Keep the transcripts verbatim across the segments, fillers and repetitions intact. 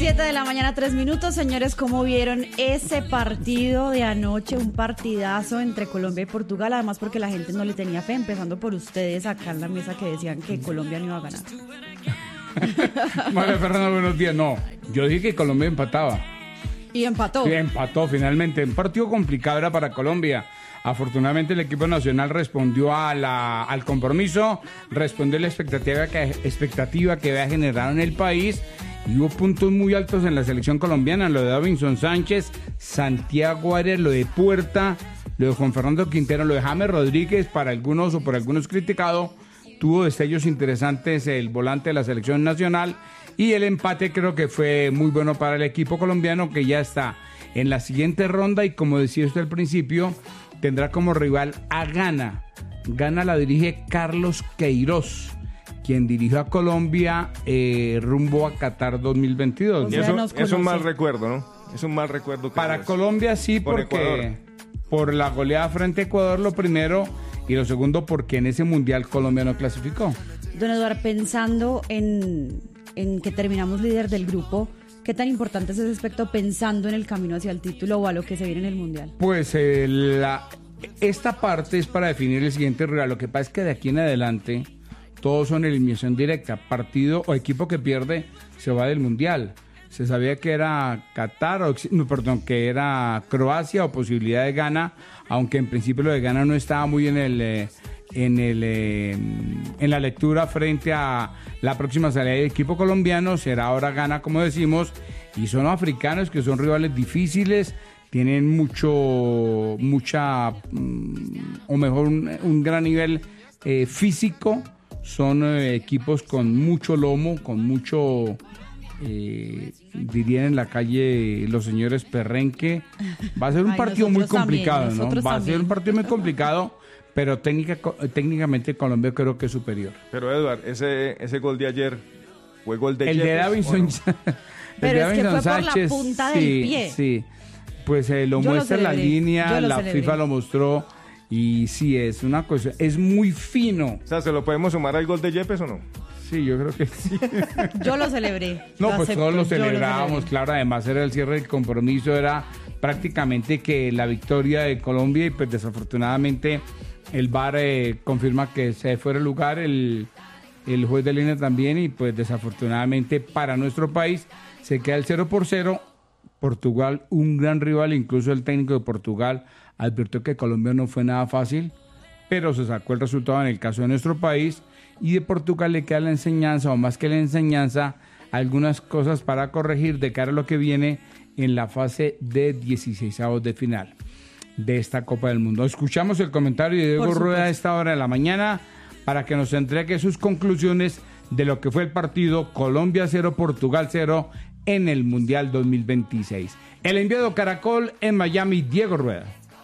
siete de la mañana, tres minutos. Señores, ¿cómo vieron ese partido de anoche? Un partidazo entre Colombia y Portugal, además porque la gente no le tenía fe, empezando por ustedes acá en la mesa que decían que Colombia no iba a ganar. María Fernanda, buenos días. No, yo dije que Colombia empataba. Y empató. Sí, empató finalmente. Un partido complicado era para Colombia. Afortunadamente el equipo nacional respondió a la, al compromiso, respondió a la expectativa que, expectativa que había generado en el país. Y hubo puntos muy altos en la selección colombiana, lo de Davinson Sánchez, Santiago Arias, lo de Puerta, lo de Juan Fernando Quintero, lo de James Rodríguez, para algunos o por algunos criticado. Tuvo destellos interesantes el volante de la selección nacional, y el empate creo que fue muy bueno para el equipo colombiano, que ya está en la siguiente ronda, y como decía usted al principio, tendrá como rival a Ghana. Ghana la dirige Carlos Queiroz, quien dirigió a Colombia eh, rumbo a Qatar dos mil veintidós. O sea, eso, es un mal recuerdo, ¿no? Es un mal recuerdo. Para Colombia sí, por porque Ecuador. Por la goleada frente a Ecuador, lo primero, y lo segundo porque en ese mundial Colombia no clasificó. Don Eduardo, pensando en, en que terminamos líder del grupo, ¿qué tan importante es ese aspecto pensando en el camino hacia el título o a lo que se viene en el mundial? Pues eh, la, esta parte es para definir el siguiente rival. Lo que pasa es que de aquí en adelante todos son eliminación directa. Partido o equipo que pierde se va del mundial. Se sabía que era Qatar, o, no, perdón, que era Croacia o posibilidad de Ghana, aunque en principio lo de Ghana no estaba muy en el eh, en el eh, en la lectura frente a la próxima salida del equipo colombiano. Será ahora Ghana, como decimos, y son africanos que son rivales difíciles, tienen mucho, mucha, o mejor un, un gran nivel eh, físico. Son eh, equipos con mucho lomo, con mucho, eh, dirían en la calle los señores perrenque. Va a ser un Ay, partido muy complicado, también, ¿no? Va también. a ser un partido muy complicado, pero técnica, técnicamente Colombia creo que es superior. Pero Eduard, ese, ese gol de ayer fue gol de El Yepes, de Davinson. Pero es que fue Sánchez, por la punta sí, del pie. Sí, pues eh, lo Yo muestra lo la línea, la celebré. FIFA lo mostró. Y sí, es una cosa, es muy fino. O sea, ¿se lo podemos sumar al gol de Yepes o no? Sí, yo creo que sí. Yo lo celebré. No, lo pues acepto, todos lo celebrábamos, lo claro, además era el cierre del compromiso, era prácticamente que la victoria de Colombia, y pues desafortunadamente el V A R eh, confirma que se fuera el lugar, el, el juez de línea también, y pues desafortunadamente para nuestro país se queda el cero por cero. Portugal, un gran rival, incluso el técnico de Portugal advirtió que Colombia no fue nada fácil, pero se sacó el resultado en el caso de nuestro país, y de Portugal le queda la enseñanza, o más que la enseñanza, algunas cosas para corregir de cara a lo que viene en la fase de dieciseisavos de final de esta Copa del Mundo. Escuchamos el comentario de Diego Rueda a esta hora de la mañana para que nos entregue sus conclusiones de lo que fue el partido Colombia cero, Portugal cero en el Mundial dos mil veintiséis. El enviado Caracol en Miami, Diego Rueda.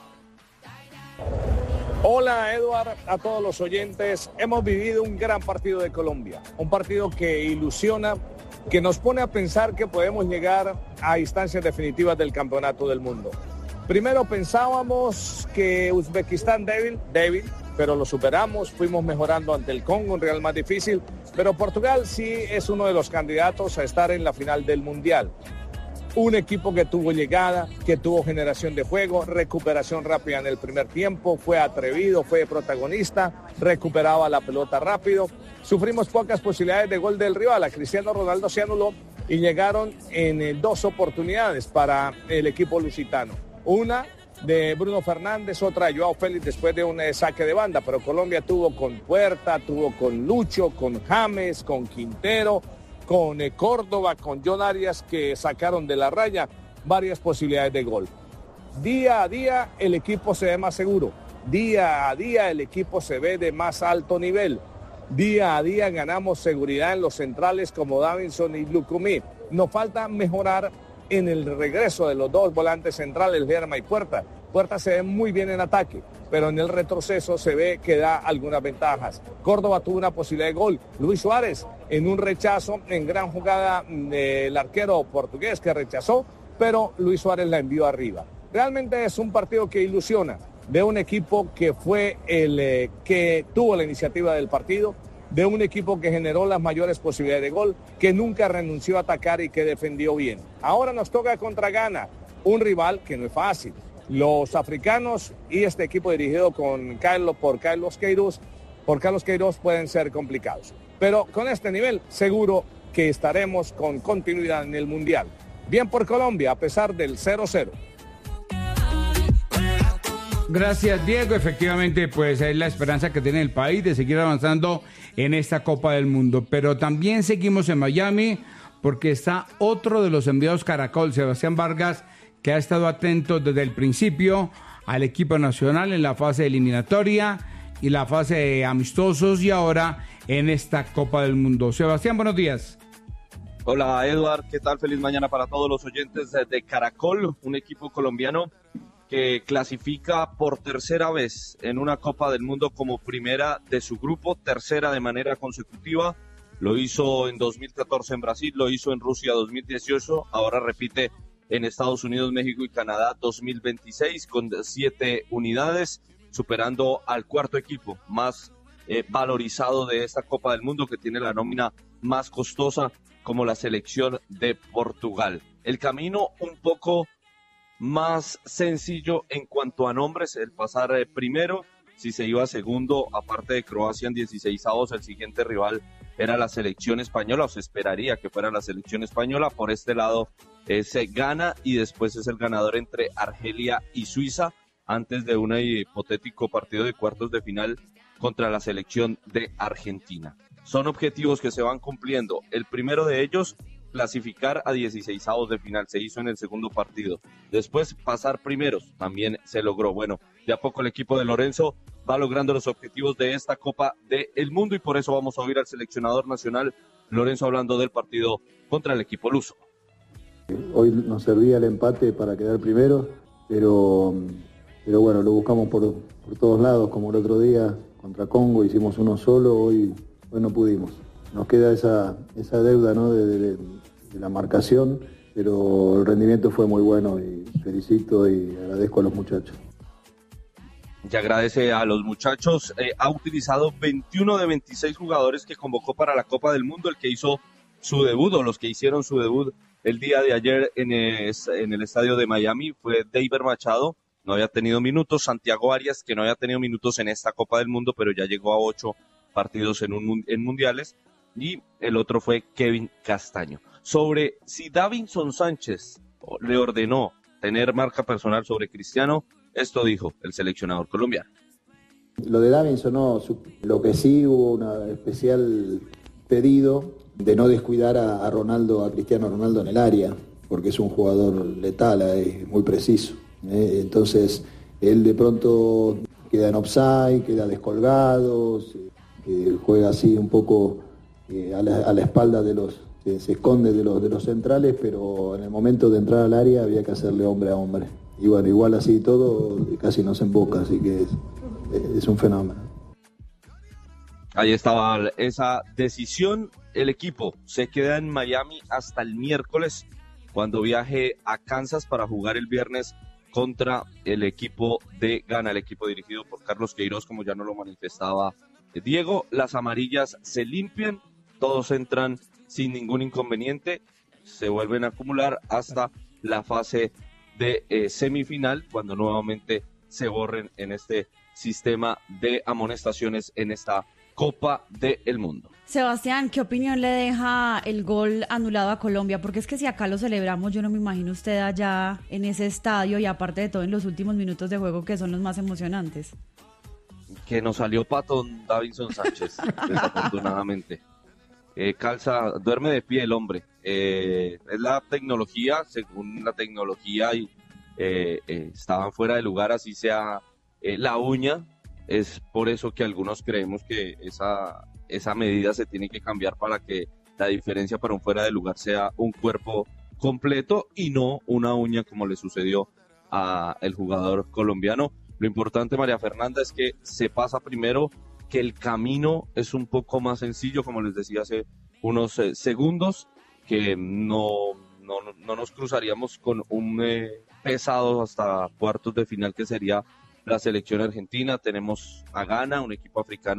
Hola Eduard, a todos los oyentes. Hemos vivido un gran partido de Colombia, un partido que ilusiona, que nos pone a pensar que podemos llegar a instancias definitivas del Campeonato del Mundo. Primero pensábamos que Uzbekistán débil, débil, pero lo superamos, fuimos mejorando ante el Congo, un rival más difícil, pero Portugal sí es uno de los candidatos a estar en la final del Mundial. Un equipo que tuvo llegada, que tuvo generación de juego, recuperación rápida en el primer tiempo, fue atrevido, fue protagonista, recuperaba la pelota rápido. Sufrimos pocas posibilidades de gol del rival, a Cristiano Ronaldo se anuló y llegaron en eh, dos oportunidades para el equipo lusitano. Una de Bruno Fernández, otra de Joao Félix después de un eh, saque de banda, pero Colombia tuvo con Puerta, tuvo con Lucho, con James, con Quintero, con eh, Córdoba, con John Arias, que sacaron de la raya varias posibilidades de gol. Día a día el equipo se ve más seguro, día a día el equipo se ve de más alto nivel, día a día ganamos seguridad en los centrales como Davinson y Lucumí. Nos falta mejorar en el regreso de los dos volantes centrales, Lerma y Puerta. Puerta se ve muy bien en ataque, pero en el retroceso se ve que da algunas ventajas. Córdoba tuvo una posibilidad de gol. Luis Suárez en un rechazo, en gran jugada del arquero portugués que rechazó, pero Luis Suárez la envió arriba. Realmente es un partido que ilusiona, de un equipo que fue el eh, que tuvo la iniciativa del partido, de un equipo que generó las mayores posibilidades de gol, que nunca renunció a atacar y que defendió bien. Ahora nos toca contra Ghana, un rival que no es fácil. Los africanos y este equipo dirigido con Carlos, por Carlos Queiroz, por Carlos Queiroz pueden ser complicados. Pero con este nivel seguro que estaremos con continuidad en el Mundial. Bien por Colombia, a pesar del cero cero. Gracias, Diego. Efectivamente, pues es la esperanza que tiene el país de seguir avanzando en esta Copa del Mundo. Pero también seguimos en Miami porque está otro de los enviados Caracol, Sebastián Vargas, que ha estado atento desde el principio al equipo nacional en la fase eliminatoria y la fase de amistosos y ahora en esta Copa del Mundo. Sebastián, buenos días. Hola, Eduard, ¿qué tal? Feliz mañana para todos los oyentes de Caracol, un equipo colombiano que clasifica por tercera vez en una Copa del Mundo como primera de su grupo, tercera de manera consecutiva. Lo hizo en dos mil catorce en Brasil, lo hizo en Rusia dos mil dieciocho, ahora repite en Estados Unidos, México y Canadá dos mil veintiséis con siete unidades, superando al cuarto equipo más eh, valorizado de esta Copa del Mundo, que tiene la nómina más costosa como la selección de Portugal. El camino un poco más sencillo en cuanto a nombres, el pasar eh, primero, si se iba segundo, aparte de Croacia en dieciseisavos, el siguiente rival era la selección española, o se esperaría que fuera la selección española. Por este lado es eh, Ghana y después es el ganador entre Argelia y Suiza, antes de un hipotético partido de cuartos de final contra la selección de Argentina. Son objetivos que se van cumpliendo. El primero de ellos, clasificar a dieciseisavos de final, se hizo en el segundo partido. Después, pasar primeros, también se logró. Bueno, de a poco el equipo de Lorenzo va logrando los objetivos de esta Copa del Mundo y por eso vamos a oír al seleccionador nacional, Lorenzo, hablando del partido contra el equipo luso. Hoy nos servía el empate para quedar primero, pero, pero bueno, lo buscamos por, por todos lados, como el otro día contra Congo, hicimos uno solo, hoy, hoy no pudimos. Nos queda esa, esa deuda, ¿no? de, de, de la marcación, pero el rendimiento fue muy bueno y felicito y agradezco a los muchachos. Y agradece a los muchachos. Eh, ha utilizado veintiuno de veintiséis jugadores que convocó para la Copa del Mundo. El que hizo su debut, o los que hicieron su debut el día de ayer en el, en el estadio de Miami, fue David Machado, no había tenido minutos. Santiago Arias, que no había tenido minutos en esta Copa del Mundo, pero ya llegó a ocho partidos en, un, en mundiales. Y el otro fue Kevin Castaño. Sobre si Davinson Sánchez le ordenó tener marca personal sobre Cristiano, esto dijo el seleccionador colombiano. Lo de Davinson no, lo que sí hubo un especial pedido de no descuidar a, a Ronaldo, a Cristiano Ronaldo en el área, porque es un jugador letal, es muy preciso. ¿eh? Entonces, él de pronto queda en offside, queda descolgado, eh, juega así un poco eh, a, la, a la espalda de los, eh, se esconde de los, de los centrales, pero en el momento de entrar al área había que hacerle hombre a hombre. Y bueno, igual así todo, casi no se emboca, así que es, es un fenómeno. Ahí estaba esa decisión. El equipo se queda en Miami hasta el miércoles, cuando viaje a Kansas para jugar el viernes contra el equipo de Ghana, el equipo dirigido por Carlos Queiroz, como ya nos lo manifestaba Diego. Las amarillas se limpian, todos entran sin ningún inconveniente, se vuelven a acumular hasta la fase de eh, semifinal, cuando nuevamente se borren en este sistema de amonestaciones en esta Copa del Mundo. Sebastián, ¿qué opinión le deja el gol anulado a Colombia? Porque es que si acá lo celebramos, yo no me imagino usted allá en ese estadio y aparte de todo en los últimos minutos de juego, que son los más emocionantes. Que nos salió patón Davinson Sánchez, desafortunadamente. Eh, calza, duerme de pie el hombre. Eh, es la tecnología, según la tecnología, y eh, eh, estaban fuera de lugar, así sea eh, la uña. Es por eso que algunos creemos que esa, esa medida se tiene que cambiar para que la diferencia para un fuera de lugar sea un cuerpo completo y no una uña, como le sucedió a el jugador colombiano. Lo importante, María Fernanda, es que se pasa primero, que el camino es un poco más sencillo, como les decía hace unos eh, segundos, que no, no, no nos cruzaríamos con un eh, pesado hasta cuartos de final, que sería la selección argentina. Tenemos a Ghana, un equipo africano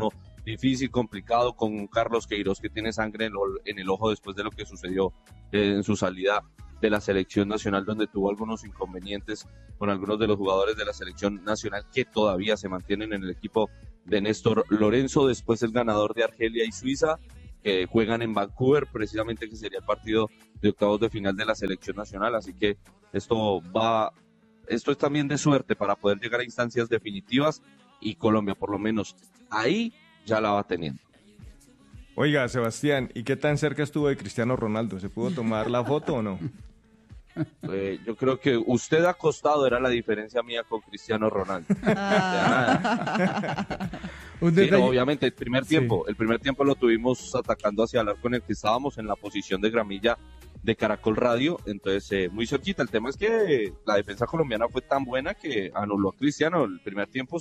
difícil, complicado, con Carlos Queiroz, que tiene sangre en, lo, en el ojo después de lo que sucedió eh, en su salida de la selección nacional, donde tuvo algunos inconvenientes con algunos de los jugadores de la selección nacional que todavía se mantienen en el equipo de Néstor Lorenzo. Después el ganador de Argelia y Suiza, que juegan en Vancouver, precisamente, que sería el partido de octavos de final de la selección nacional. Así que esto va, esto es también de suerte para poder llegar a instancias definitivas, y Colombia, por lo menos ahí, ya la va teniendo. Oiga, Sebastián, ¿y qué tan cerca estuvo de Cristiano Ronaldo? ¿Se pudo tomar la foto o no? Eh, yo creo que usted acostado era la diferencia mía con Cristiano Ronaldo. Ah. Un Sí, detalle- no, obviamente, el primer tiempo, Sí. el primer tiempo lo tuvimos atacando hacia el arco en el que estábamos, en la posición de gramilla de Caracol Radio, entonces eh, muy cerquita. El tema es que la defensa colombiana fue tan buena que anuló a Cristiano. El primer tiempo